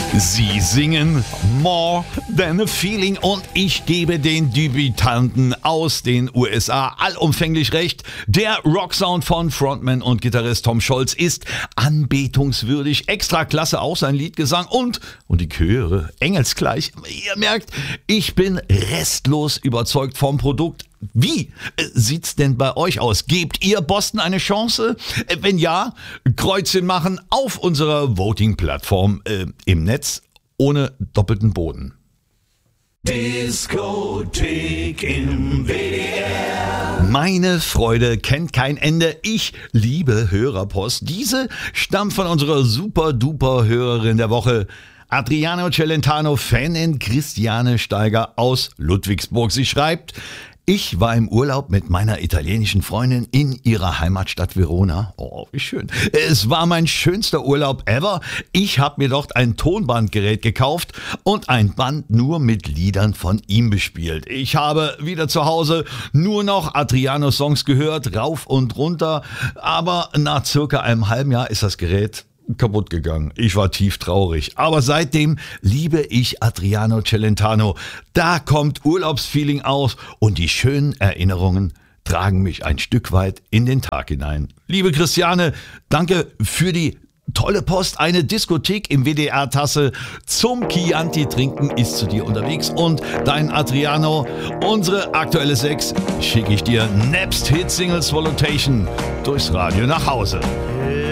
Sie singen More Than a Feeling und ich gebe den Debütanten aus den USA allumfänglich recht. Der Rocksound von Frontman und Gitarrist Tom Scholz ist anbetungswürdig. Extra klasse auch sein Liedgesang und die Chöre engelsgleich. Ihr merkt, ich bin restlos überzeugt vom Produkt. Wie sieht's denn bei euch aus? Gebt ihr Boston eine Chance? Wenn ja, Kreuzchen machen auf unserer Voting-Plattform im Netz ohne doppelten Boden. Diskothek im WDR. Meine Freude kennt kein Ende. Ich liebe Hörerpost. Diese stammt von unserer super-duper-Hörerin der Woche, Adriano Celentano, Fanin Christiane Steiger aus Ludwigsburg. Sie schreibt: Ich war im Urlaub mit meiner italienischen Freundin in ihrer Heimatstadt Verona. Oh, wie schön. Es war mein schönster Urlaub ever. Ich habe mir dort ein Tonbandgerät gekauft und ein Band nur mit Liedern von ihm bespielt. Ich habe wieder zu Hause nur noch Adriano-Songs gehört, rauf und runter. Aber nach circa einem halben Jahr ist das Gerät kaputt gegangen. Ich war tief traurig. Aber seitdem liebe ich Adriano Celentano. Da kommt Urlaubsfeeling aus und die schönen Erinnerungen tragen mich ein Stück weit in den Tag hinein. Liebe Christiane, danke für die tolle Post. Eine Diskothek im WDR-Tasse zum Chianti trinken ist zu dir unterwegs. Und dein Adriano, unsere aktuelle 6, schicke ich dir nebst Hit-Singles Volutation durchs Radio nach Hause.